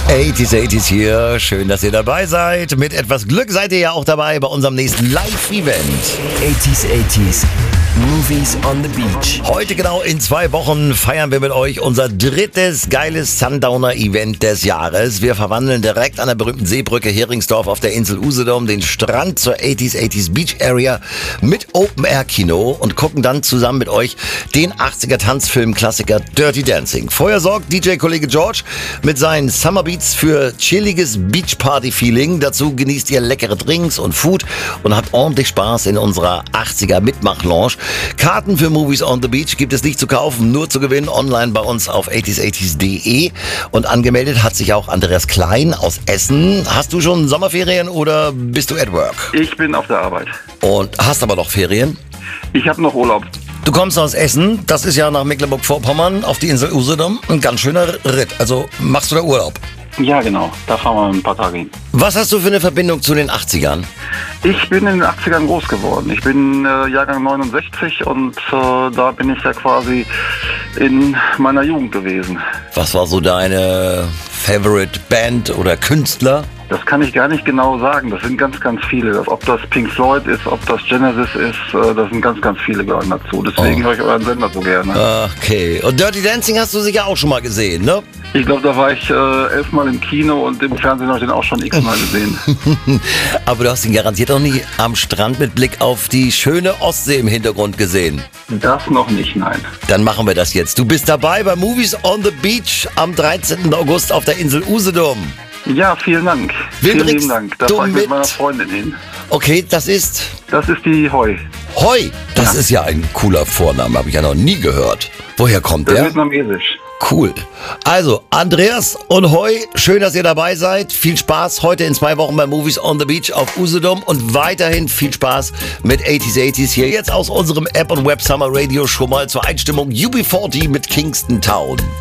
80s hier. Schön, dass ihr dabei seid. Mit etwas Glück seid ihr ja auch dabei bei unserem nächsten Live-Event. 80s. Movies on the Beach. Heute genau in 2 Wochen feiern wir mit euch unser drittes geiles Sundowner-Event des Jahres. Wir verwandeln direkt an der berühmten Seebrücke Heringsdorf auf der Insel Usedom den Strand zur 80s Beach Area mit Open-Air-Kino und gucken dann zusammen mit euch den 80er-Tanzfilm-Klassiker Dirty Dancing. Vorher sorgt DJ-Kollege George mit seinen Summer Beats für chilliges Beach-Party-Feeling. Dazu genießt ihr leckere Drinks und Food und habt ordentlich Spaß in unserer 80er-Mitmach-Lounge. Karten für Movies on the Beach gibt es nicht zu kaufen, nur zu gewinnen online bei uns auf 80s80s.de. Und angemeldet hat sich auch Andreas Klein aus Essen. Hast du schon Sommerferien oder bist du at work? Ich bin auf der Arbeit. Und hast aber noch Ferien? Ich habe noch Urlaub. Du kommst aus Essen, das ist ja nach Mecklenburg-Vorpommern auf die Insel Usedom. Ein ganz schöner Ritt. Also machst du da Urlaub? Ja, genau. Da fahren wir ein paar Tage hin. Was hast du für eine Verbindung zu den 80ern? Ich bin in den 80ern groß geworden. Ich bin Jahrgang 69 und da bin ich ja quasi in meiner Jugend gewesen. Was war so deine Favorite Band oder Künstler? Das kann ich gar nicht genau sagen. Das sind ganz, ganz viele. Ob das Pink Floyd ist, ob das Genesis ist, das sind ganz, ganz viele gehören dazu. Deswegen höre ich euren Sender so gerne. Okay. Und Dirty Dancing hast du sicher auch schon mal gesehen, ne? Ich glaube, da war ich 11 Mal im Kino und im Fernsehen habe ich den auch schon x-mal gesehen. Aber du hast ihn garantiert auch nie am Strand mit Blick auf die schöne Ostsee im Hintergrund gesehen. Das noch nicht, nein. Dann machen wir das jetzt. Du bist dabei bei Movies on the Beach am 13. August auf der Insel Usedom. Ja, vielen Dank. Wen vielen bringst lieben Dank. Da du fahre ich mit mit? meiner Freundin hin. Okay, das ist Das ist die Heu. Hoi. Das ist ja ein cooler Vorname, habe ich ja noch nie gehört. Woher kommt Das ist der? vietnamesisch. Cool. Also, Andreas und Hoi, schön, dass ihr dabei seid. Viel Spaß heute in 2 Wochen bei Movies on the Beach auf Usedom und weiterhin viel Spaß mit 80s hier. Jetzt aus unserem App und Web Summer Radio schon mal zur Einstimmung UB40 mit Kingston Town.